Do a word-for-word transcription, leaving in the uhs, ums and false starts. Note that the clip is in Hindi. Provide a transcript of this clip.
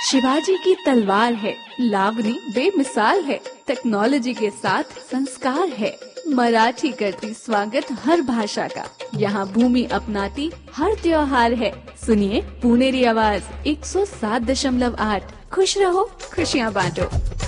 शिवाजी की तलवार है, लावणी बेमिसाल है, टेक्नोलॉजी के साथ संस्कार है। मराठी करती स्वागत हर भाषा का, यहाँ भूमि अपनाती हर त्योहार है। सुनिए पुणेरी आवाज एक सौ सात दशमलव आठ। खुश रहो, खुशियाँ बांटो।